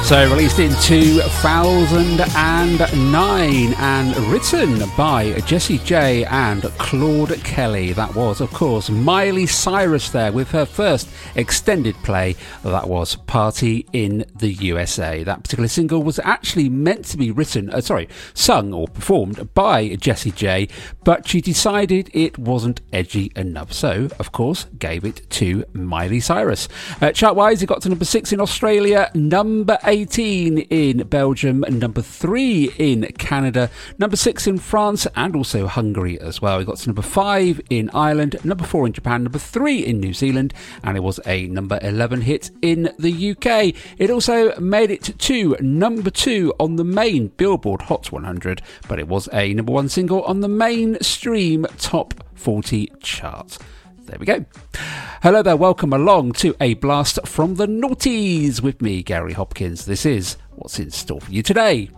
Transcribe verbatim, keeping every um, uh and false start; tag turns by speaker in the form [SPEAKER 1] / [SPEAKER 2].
[SPEAKER 1] So released in two thousand nine and written by Jessie J and Claude Kelly. That was, of course, Miley Cyrus there with her first extended play. That was Party in the U S A. That particular single was actually meant to be written, uh, sorry, sung or performed by Jessie J, but she decided it wasn't edgy enough. So, of course, gave it to Miley Cyrus. Uh, chart-wise, it got to number six in Australia, number eighteen in Belgium, number three in Canada, number six in France, and also Hungary as well. It got to number five in Ireland, number four in Japan, number three in New Zealand, and it was a number eleven hit in the U K. It also made it to number two on the main Billboard Hot one hundred, but it was a number one single on the mainstream Top forty chart. There we go. Hello there, welcome along to A Blast from the Noughties with me, Gary Hopkins. This is what's in store for you today.